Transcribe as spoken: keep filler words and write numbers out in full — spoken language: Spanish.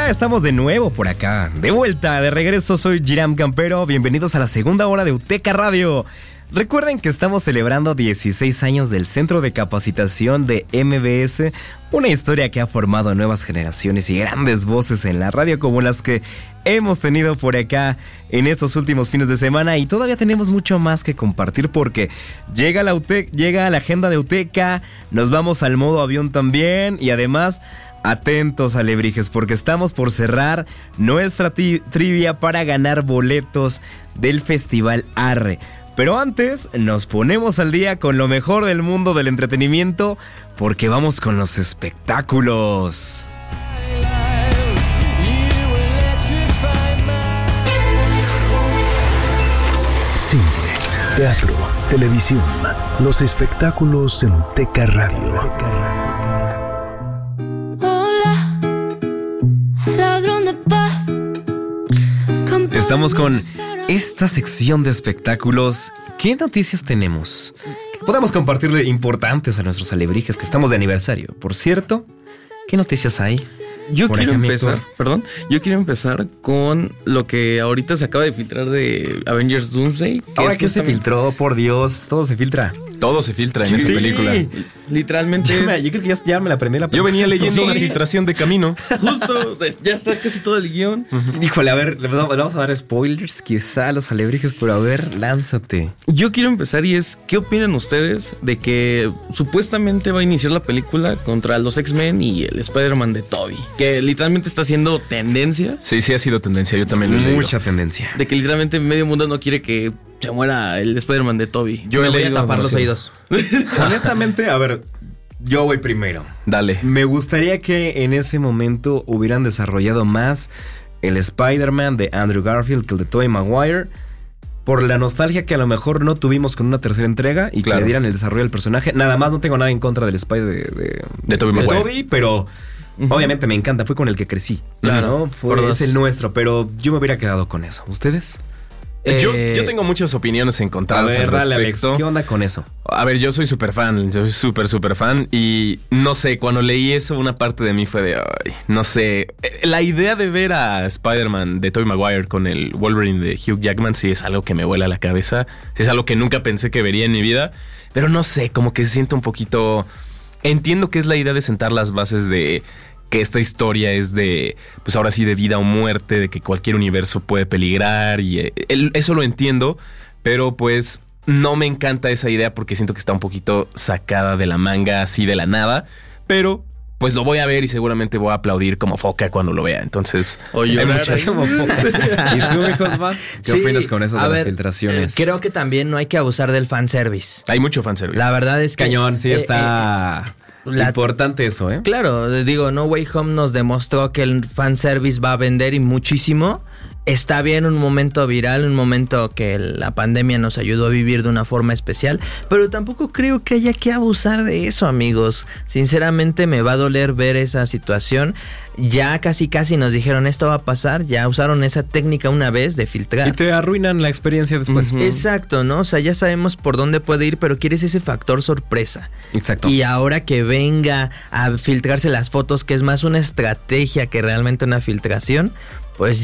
Hola, estamos de nuevo por acá. De vuelta, de regreso, soy Giram Campero. Bienvenidos a la segunda hora de Uteca Radio. Recuerden que estamos celebrando dieciséis años del Centro de Capacitación de M B S, una historia que ha formado nuevas generaciones y grandes voces en la radio como las que hemos tenido por acá en estos últimos fines de semana, y todavía tenemos mucho más que compartir porque llega la, Ute- llega la agenda de Uteca, nos vamos al modo avión también, y además atentos, alebrijes, porque estamos por cerrar nuestra ti- trivia para ganar boletos del Festival Arre. Pero antes nos ponemos al día con lo mejor del mundo del entretenimiento, porque vamos con los espectáculos. Cine, teatro, televisión, los espectáculos en Uteca Radio. Hola, ladrón de paz. Estamos con esta sección de espectáculos. ¿Qué noticias tenemos? Que podamos compartirle importantes a nuestros alebrijes, que estamos de aniversario. Por cierto, ¿qué noticias hay? Yo Por quiero acá, mi empezar, actor. perdón, yo quiero empezar con lo que ahorita se acaba de filtrar de Avengers Doomsday. Que Ahora es que se justamente- filtró, por Dios, todo se filtra. Todo se filtra en esta Sí. película. Literalmente Yo, me- es- yo creo que ya, ya me la aprendí la Yo venía leyendo Sí. una filtración de camino. justo, ya está casi todo el guión. Híjole, a ver, le vamos le vamos a dar spoilers quizá a los alebrijes, pero a ver, lánzate. Yo quiero empezar y es, ¿qué opinan ustedes de que supuestamente va a iniciar la película contra los X-Men y el Spider-Man de Tobey? Que literalmente está haciendo tendencia, Sí, sí ha sido tendencia. Yo también lo he leído. Mucha tendencia. de que literalmente medio mundo no quiere que se muera el Spider-Man de Tobey. Yo Me he voy a leído tapar los demasiado. oídos. Honestamente, a ver, yo voy primero. Dale. Me gustaría que en ese momento hubieran desarrollado más el Spider-Man de Andrew Garfield que el de Tobey Maguire, por la nostalgia que a lo mejor no tuvimos con una tercera entrega, y Claro. que le dieran el desarrollo del personaje. Nada más no tengo nada en contra del Spider de, de, De Tobey Maguire. Tobey, pero Ujú. obviamente me encanta, fue con el que crecí. Claro, ¿no? por Fue, dos. es el nuestro, pero yo me hubiera quedado con eso. ¿Ustedes? Yo, Eh, yo tengo muchas opiniones A encontradas ver, al dale, Alex, respecto. ¿qué onda con eso? A ver, yo soy súper fan, yo soy súper, súper fan. Y no sé, cuando leí eso, una parte de mí fue de, ay, no sé. Eh, La idea de ver a Spider-Man de Tobey Maguire con el Wolverine de Hugh Jackman sí es algo que me vuela la cabeza. Sí es algo que nunca pensé que vería en mi vida. Pero no sé, como que se siente un poquito... Entiendo que es la idea de sentar las bases de que esta historia es de, pues ahora sí, de vida o muerte, de que cualquier universo puede peligrar, y eh, el- eso lo entiendo, pero pues no me encanta esa idea porque siento que está un poquito sacada de la manga, así de la nada, pero pues lo voy a ver y seguramente voy a aplaudir como foca cuando lo vea. Entonces, Oye, hay llorar muchas- ahí. Como poco. ¿Y tú, mi Josma? ¿Qué Sí, opinas con eso de a las ver, filtraciones? Creo que también no hay que abusar del fanservice. hay mucho fanservice. La verdad es que... Cañón, sí eh, está eh, la- importante eso, ¿eh? Claro, digo, No Way Home nos demostró que el fanservice va a vender y muchísimo. Está bien un momento viral, un momento que la pandemia nos ayudó a vivir de una forma especial, pero tampoco creo que haya que abusar de eso, amigos. Sinceramente me va a doler ver esa situación. Ya casi casi nos dijeron esto va a pasar, ya usaron esa técnica una vez de filtrar. Y te arruinan la experiencia después. Ujú. Exacto, ¿no? O sea, ya sabemos por dónde puede ir, pero quieres ese factor sorpresa. Exacto. Y ahora que venga a filtrarse las fotos, que es más una estrategia que realmente una filtración, pues